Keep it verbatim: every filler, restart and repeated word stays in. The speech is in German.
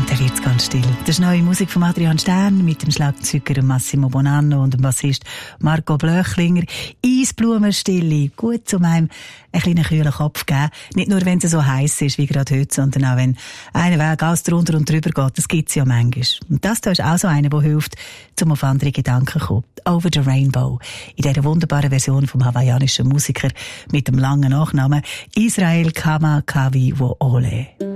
dann wird's ganz still. Das ist neue Musik von Adrian Stern mit dem Schlagzeuger Massimo Bonanno und dem Bassist Marco Blöchlinger. Eisblumenstille, gut um einem einen kleinen kühlen Kopf geben. Nicht nur, wenn es so heiß ist wie gerade heute, sondern auch, wenn einer Weg alles drunter und drüber geht. Das gibt's ja manchmal. Und das da ist auch so einer, der hilft, um auf andere Gedanken zu kommen. Over the Rainbow. In dieser wunderbaren Version vom hawaiianischen Musiker mit dem langen Nachnamen Israel Kamakawi Woole.